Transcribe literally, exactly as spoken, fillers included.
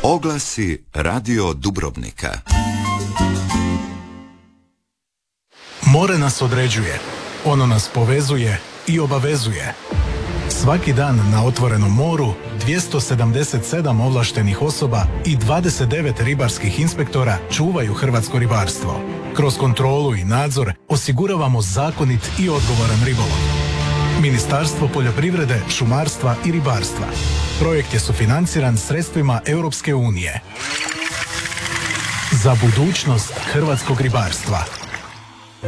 Oglasi Radio Dubrovnika. More nas određuje, ono nas povezuje i obavezuje. Svaki dan na otvorenom moru dvjesto sedamdeset sedam ovlaštenih osoba i dvadeset devet ribarskih inspektora čuvaju hrvatsko ribarstvo. Kroz kontrolu i nadzor osiguravamo zakonit i odgovoran ribolov. Ministarstvo poljoprivrede, šumarstva i ribarstva. Projekt je sufinanciran sredstvima Europske unije. Za budućnost hrvatskog ribarstva.